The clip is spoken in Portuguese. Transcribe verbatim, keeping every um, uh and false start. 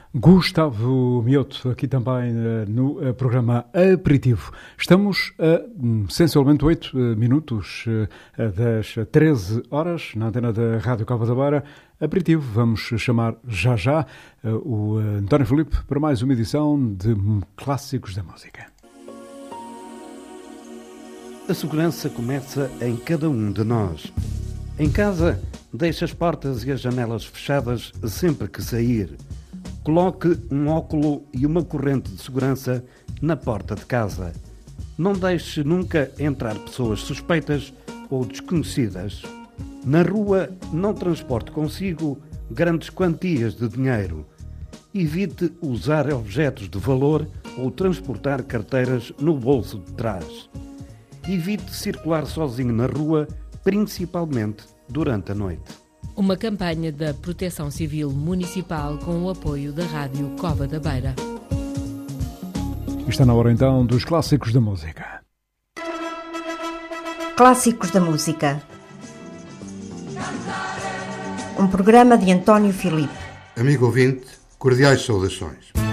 Gustavo Mioto, aqui também uh, no uh, programa Aperitivo. Estamos a um, sensualmente oito uh, minutos uh, das treze horas na antena da Rádio Cova da Beira. Aperitivo, vamos chamar já já uh, o uh, António Filipe para mais uma edição de Clássicos da Música. A segurança começa em cada um de nós. Em casa, deixe as portas e as janelas fechadas sempre que sair. Coloque um óculo e uma corrente de segurança na porta de casa. Não deixe nunca entrar pessoas suspeitas ou desconhecidas. Na rua, não transporte consigo grandes quantias de dinheiro. Evite usar objetos de valor ou transportar carteiras no bolso de trás. Evite circular sozinho na rua, principalmente durante a noite. Uma campanha da Proteção Civil Municipal com o apoio da Rádio Cova da Beira. Está na hora então dos Clássicos da Música. Clássicos da Música. Um programa de António Filipe. Amigo ouvinte, cordiais saudações.